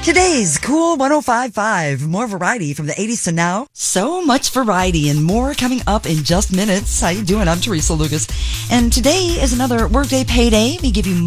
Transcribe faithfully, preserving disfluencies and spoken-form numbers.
Today's Cool one oh five point five. More variety from the eighties to now. So much variety and more coming up in just minutes. How you doing? I'm Teresa Lucas. And today is another workday payday. We give you